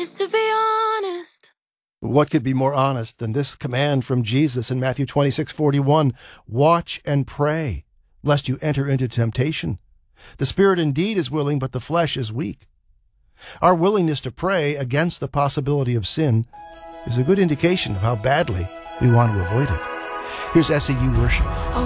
is to be honest. What could be more honest than this command from Jesus in Matthew 26:41? Watch and pray, lest you enter into temptation. The spirit indeed is willing, but the flesh is weak. Our willingness to pray against the possibility of sin is a good indication of how badly we want to avoid it. Here's SEU Worship. I